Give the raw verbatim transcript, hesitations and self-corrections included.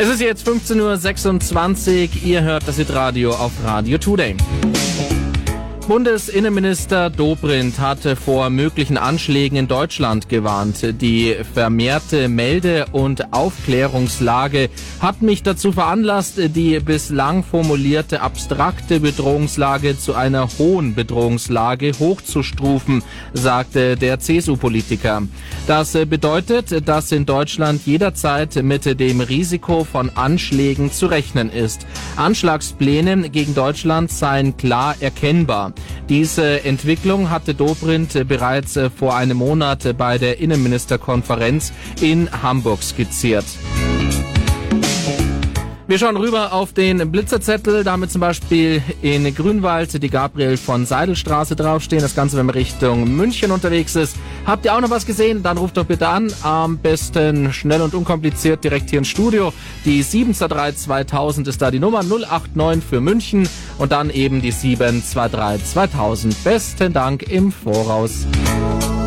Es ist jetzt fünfzehn Uhr sechsundzwanzig. Ihr hört das Hitradio auf Radio Today. Bundesinnenminister Dobrindt hatte vor möglichen Anschlägen in Deutschland gewarnt. Die vermehrte Melde- und Aufklärungslage hat mich dazu veranlasst, die bislang formulierte abstrakte Bedrohungslage zu einer hohen Bedrohungslage hochzustufen, sagte der C S U-Politiker. Das bedeutet, dass in Deutschland jederzeit mit dem Risiko von Anschlägen zu rechnen ist. Anschlagspläne gegen Deutschland seien klar erkennbar. Diese Entwicklung hatte Dobrindt bereits vor einem Monat bei der Innenministerkonferenz in Hamburg skizziert. Wir schauen rüber auf den Blitzerzettel, damit zum Beispiel in Grünwald die Gabriel von Seidelstraße draufstehen. Das Ganze, wenn man Richtung München unterwegs ist. Habt ihr auch noch was gesehen? Dann ruft doch bitte an. Am besten schnell und unkompliziert direkt hier ins Studio. Die sieben zwei drei zweitausend ist da die Nummer null acht neun für München und dann eben die sieben zwei drei zweitausend. Besten Dank im Voraus.